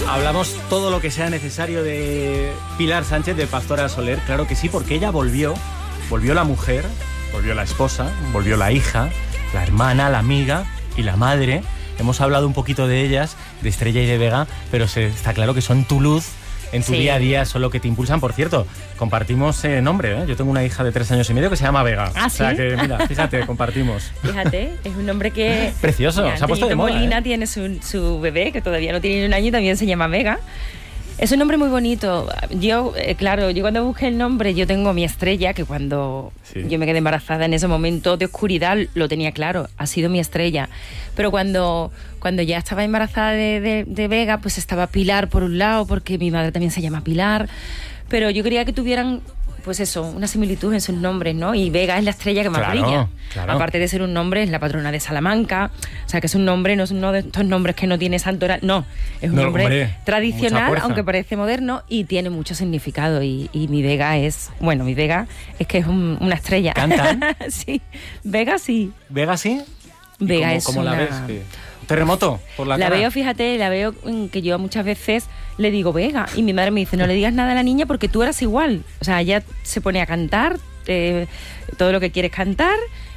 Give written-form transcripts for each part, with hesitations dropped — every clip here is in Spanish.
Hablamos todo lo que sea necesario de Pilar Sánchez, de Pastora Soler. Claro que sí, porque ella volvió la mujer, volvió la esposa, volvió la hija, la hermana, la amiga y la madre. Hemos hablado un poquito de ellas, de Estrella y de Vega, pero está claro que son tu luz en tu día a día, son lo que te impulsan. Por cierto, compartimos nombre, ¿eh? Yo tengo una hija de 3 años y medio que se llama Vega. ¿Ah, sí? O sea que, mira, fíjate, compartimos. Fíjate, es un nombre que... Precioso, mira, se ha puesto de moda. Molina tiene su bebé, que todavía no tiene ni un año y también se llama Vega. Es un nombre muy bonito. Yo cuando busqué el nombre, yo tengo mi Estrella, que cuando yo me quedé embarazada en ese momento de oscuridad lo tenía claro, ha sido mi Estrella. Pero cuando ya estaba embarazada de Vega, pues estaba Pilar por un lado, porque mi madre también se llama Pilar. Pero yo quería que tuvieran, pues eso, una similitud en sus nombres, ¿no? Y Vega es la estrella que más brilla. Claro. Aparte de ser un nombre, es la patrona de Salamanca. O sea, que es un nombre, no es uno de estos nombres que no tiene santo... No, es un nombre tradicional, aunque parece moderno, y tiene mucho significado. Y mi Vega es... Bueno, mi Vega es que es una estrella. ¿Cantan? Sí. Vega sí. ¿Vega sí? Vega ¿Cómo la ves? ¿Terremoto por la cara? La veo que yo muchas veces le digo Vega, y mi madre me dice, no le digas nada a la niña porque tú eras igual. O sea, ella se pone a cantar todo lo que quieres cantar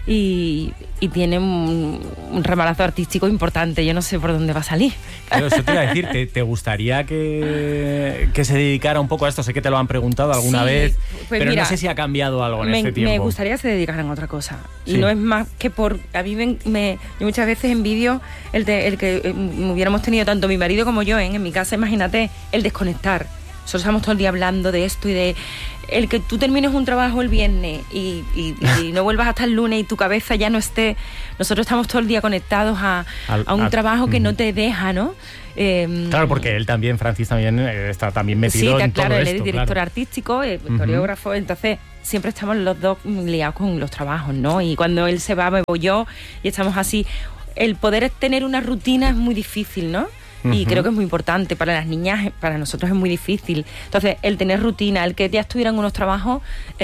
y tiene un ramalazo artístico importante. Yo no sé por dónde va a salir. Claro, eso te iba a decir, ¿te gustaría que se dedicara un poco a esto? Sé que te lo han preguntado alguna vez, pero mira, no sé si ha cambiado algo en este tiempo. Me gustaría que se dedicaran a otra cosa. Y no es más que por... A mí yo muchas veces envidio el que hubiéramos tenido tanto mi marido como yo en mi casa. Imagínate, el desconectar. Nosotros estamos todo el día hablando de esto y de... El que tú termines un trabajo el viernes y no vuelvas hasta el lunes y tu cabeza ya no esté... Nosotros estamos todo el día conectados a un trabajo que no te deja, ¿no? Claro, porque él también, Francis, también está también metido en todo esto. Él es director artístico, coreógrafo, entonces siempre estamos los dos liados con los trabajos, ¿no? Y cuando él se va, me voy yo y estamos así. El poder tener una rutina es muy difícil, ¿no? Y creo que es muy importante para las niñas, para nosotros es muy difícil. Entonces, el tener rutina, el que ya estuvieran unos trabajos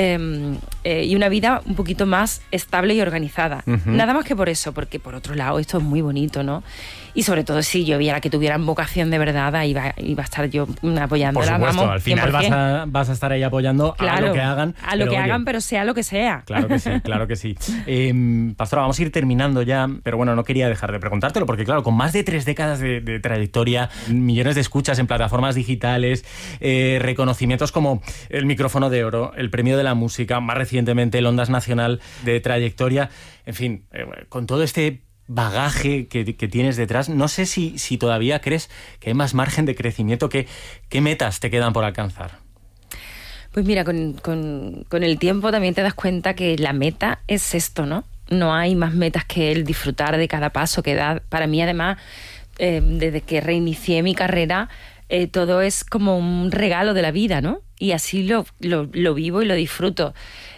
y una vida un poquito más estable y organizada. Nada más que por eso, porque por otro lado esto es muy bonito, ¿no? Y sobre todo si yo viera que tuvieran vocación de verdad, iba a estar yo apoyándola. Por supuesto, vamos, al final vas a estar ahí apoyando, claro, a lo que hagan. A lo que hagan, pero sea lo que sea. Claro que sí, claro que sí. Pastora, vamos a ir terminando ya, pero bueno, no quería dejar de preguntártelo, porque claro, con más de 3 décadas de trayectoria, millones de escuchas en plataformas digitales, reconocimientos como el Micrófono de Oro, el Premio de la Música, más recientemente el Ondas Nacional de trayectoria, en fin, con todo este bagaje que tienes detrás, no sé si todavía crees que hay más margen de crecimiento. ¿Qué metas te quedan por alcanzar? Pues mira, con el tiempo también te das cuenta que la meta es esto, ¿no? No hay más metas que el disfrutar de cada paso que da. Para mí, además, desde que reinicié mi carrera, todo es como un regalo de la vida, ¿no? Y así lo vivo y lo disfruto.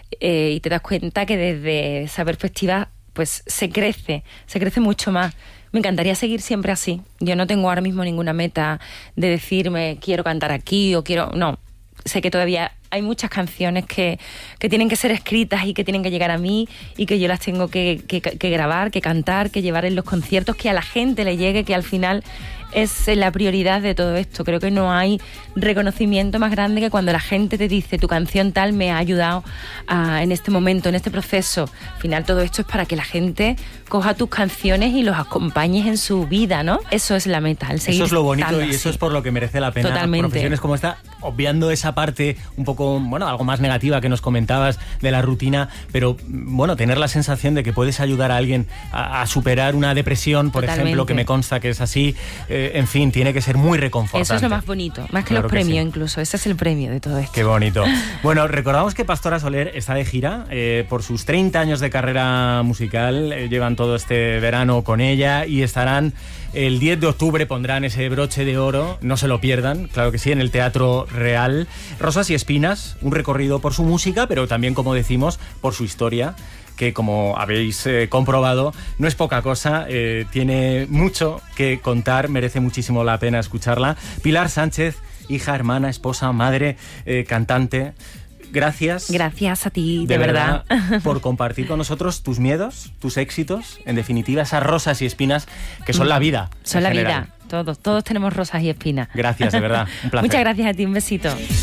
Y te das cuenta que desde esa perspectiva pues se crece mucho más. Me encantaría seguir siempre así. Yo no tengo ahora mismo ninguna meta de decirme quiero cantar aquí o quiero... No, sé que todavía hay muchas canciones que tienen que ser escritas y que tienen que llegar a mí y que yo las tengo que grabar, que cantar, que llevar en los conciertos, que a la gente le llegue, que al final es la prioridad de todo esto. Creo que no hay reconocimiento más grande que cuando la gente te dice tu canción tal me ha ayudado en este momento, en este proceso. Al final todo esto es para que la gente coja tus canciones y los acompañes en su vida, ¿no? Eso es la meta, el seguir. Eso es lo bonito y así. Eso es por lo que merece la pena. Totalmente. Profesiones como esta, obviando esa parte un poco, bueno, algo más negativa que nos comentabas de la rutina, pero bueno, tener la sensación de que puedes ayudar a alguien a superar una depresión, por ejemplo, que me consta que es así. En fin, tiene que ser muy reconfortante. Eso es lo más bonito, más que los premios incluso. Ese es el premio de todo esto. Qué bonito. Bueno, recordamos que Pastora Soler está de gira por sus 30 años de carrera musical. Llevan todo este verano con ella y estarán el 10 de octubre, pondrán ese broche de oro. No se lo pierdan, claro que sí, en el Teatro Real. Rosas y Espinas, un recorrido por su música, pero también, como decimos, por su historia, que como habéis comprobado, no es poca cosa, tiene mucho que contar, merece muchísimo la pena escucharla. Pilar Sánchez, hija, hermana, esposa, madre, cantante. gracias. Gracias a ti, de verdad. Por compartir con nosotros tus miedos, tus éxitos, en definitiva, esas rosas y espinas que son la vida. Son la vida. Todos tenemos rosas y espinas. Gracias, de verdad. Un placer. Muchas gracias a ti, un besito.